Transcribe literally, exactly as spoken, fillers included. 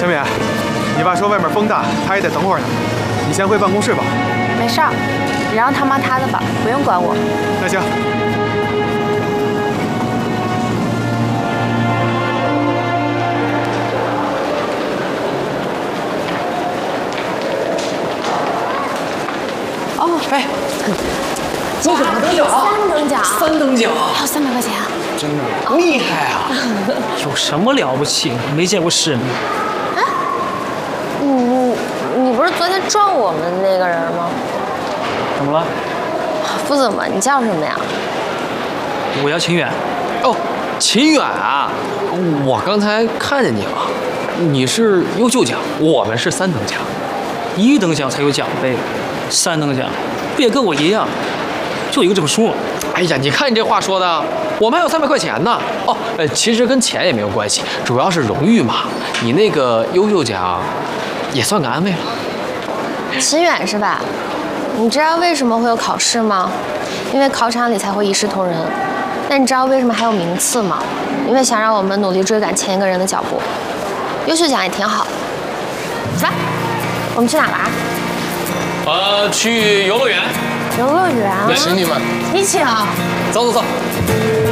敏，你爸说外面风大，他也得等会儿呢。你先回办公室吧。 没事儿，你让他忙他的吧，不用管我。 那行。 哦， 哎，中奖了，中奖了！ 三等奖， 三等奖， 还有三百块钱。 真的厉害啊！ 有什么了不起？没见过世面。 哎，你你不是昨天撞我们那个人吗？ 怎么了？ 不怎么，你叫什么呀？ 我叫秦远。 哦，秦远啊，我刚才看见你了。你是优秀奖，我们是三等奖。 一等奖才有奖杯，三等奖不也跟我一样，就一个证书。 哎呀，你看你这话说的，我们还有三百块钱呢。哦，呃，其实跟钱也没有关系，主要是荣誉嘛。你那个优秀奖，也算个安慰了。 秦远是吧？你知道为什么会有考试吗？因为考场里才会一视同仁。那你知道为什么还有名次吗？因为想让我们努力追赶前一个人的脚步。优秀奖也挺好。走吧，我们去哪玩？ 呃，去游乐园。 游乐园？ 请你们。 你请。 走走走。